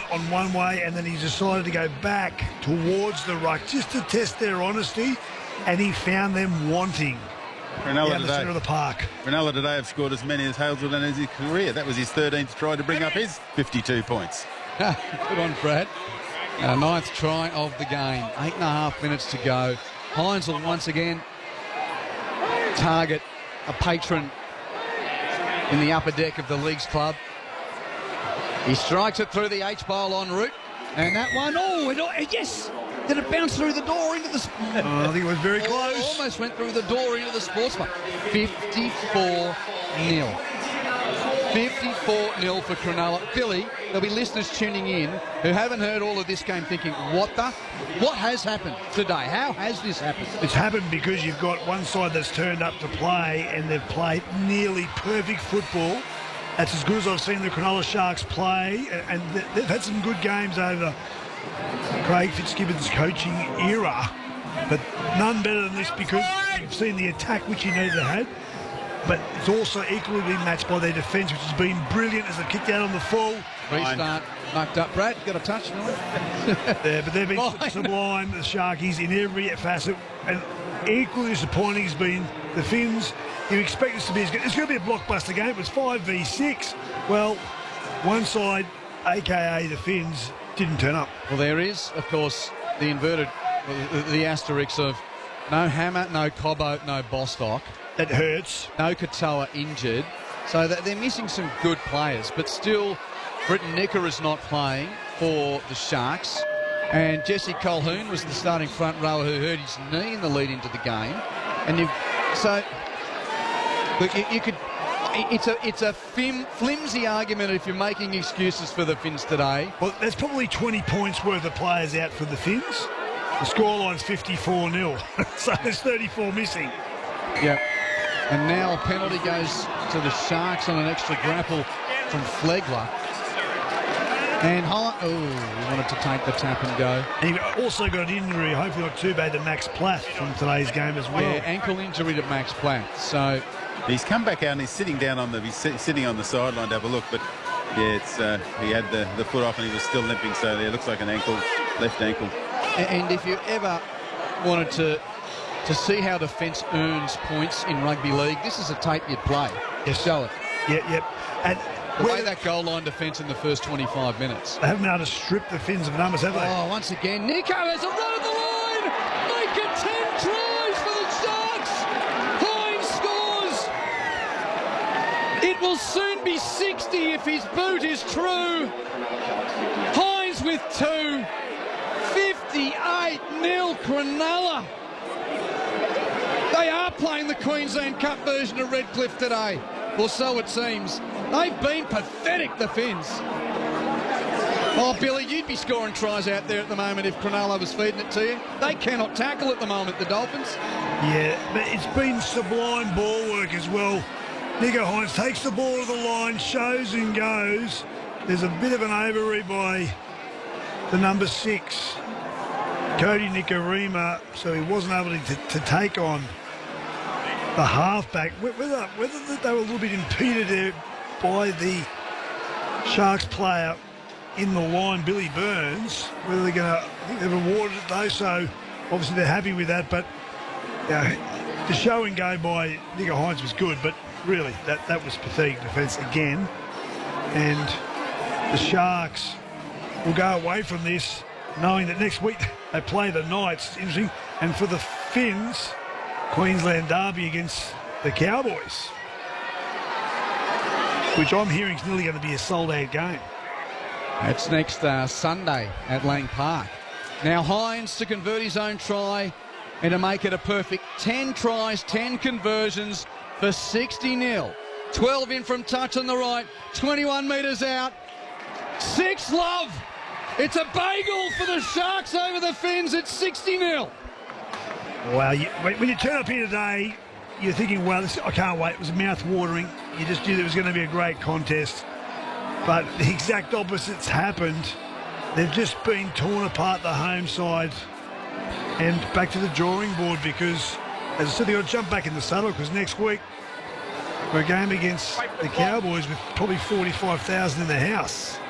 on one way, and then he decided to go back towards the ruck just to test their honesty, and he found them wanting down the centre of the park. Ronella today have scored as many as Hazelden in his career. That was his 13th try to bring up his 52 points. Good on Brad. Ninth try of the game. 8.5 minutes to go. Hines will once again target a patron in the upper deck of the Leagues Club. He strikes it through the H-pole en route. And that one, yes! Did it bounce through the door into the... I think it was very close. Almost went through the door into the sports bar. 54-0. 54-0 for Cronulla. Billy, there'll be listeners tuning in who haven't heard all of this game thinking, what has happened today? How has this happened? It's happened because you've got one side that's turned up to play and they've played nearly perfect football. That's as good as I've seen the Cronulla Sharks play, and they've had some good games over Craig Fitzgibbon's coaching era, but none better than this because you've seen the attack which you needed to have, but it's also equally been matched by their defence, which has been brilliant as they've kicked out on the full. Restart, mucked up. Brad, got a touch, no? Yeah, but they've been sublime, the Sharkies, in every facet, and equally disappointing has been the Finns. You expect this to be, it's going to be a blockbuster game. It was 5v6. Well, one side, a.k.a. the Finns, didn't turn up. Well, there is, of course, the inverted, the asterisk of no Hammer, no Cobbo, no Bostock. That hurts. No Katoa injured. So they're missing some good players, but still Britton Nicker is not playing for the Sharks. And Jesse Colquhoun was the starting front rower who hurt his knee in the lead into the game. And look, you could... It's a flimsy argument if you're making excuses for the Finns today. Well, there's probably 20 points worth of players out for the Finns. The scoreline's 54-0, so there's 34 missing. Yep. And now a penalty goes to the Sharks on an extra grapple from Flegler. And he wanted to take the tap and go. And he also got an injury, hopefully not too bad, to Max Plath from today's game as well. Yeah, ankle injury to Max Plath. So he's come back out and he's sitting down on the sideline to have a look, but yeah, it's he had the foot off and he was still limping, so it looks like an ankle, left ankle. And if you ever wanted to see how defence earns points in rugby league, this is a tape you'd play. Yes. Show it. Yep. And the way that goal line defence in the first 25 minutes. They haven't been able to strip the Finns of numbers, have they? Oh, once again, Nico has a run at the line. Make it 10 tries for the Sharks. Hines scores. It will soon be 60 if his boot is true. Hines with 2. 58-0 Cronulla. They are playing the Queensland Cup version of Redcliffe today. Or so it seems. They've been pathetic, the Finns. Oh, Billy, you'd be scoring tries out there at the moment if Cronulla was feeding it to you. They cannot tackle at the moment, the Dolphins. Yeah, but it's been sublime ball work as well. Nico Hines takes the ball to the line, shows and goes. There's a bit of an overread by the number 6, Cody Nikorima, so he wasn't able to take on the halfback. Whether they were a little bit impeded there by the Sharks player in the line, Billy Burns, whether they're going to, I think they've awarded it though, so obviously they're happy with that, but the show and go by Nico Hines was good, but really that was pathetic defence again. And the Sharks will go away from this knowing that next week they play the Knights. It's interesting. And for the Finns, Queensland derby against the Cowboys, which I'm hearing is nearly going to be a sold-out game. That's next Sunday at Lang Park. Now Hines to convert his own try and to make it a perfect 10 tries, 10 conversions for 60-0. 12 in from touch on the right, 21 metres out. 6 love. It's a bagel for the Sharks over the Finns at 60-0. Wow, when you turn up here today, you're thinking, wow, I can't wait. It was mouth-watering. You just knew there was going to be a great contest. But the exact opposite's happened. They've just been torn apart, the home side, and back to the drawing board because, as I said, they've got to jump back in the saddle because next week for a game against the Cowboys with probably 45,000 in the house.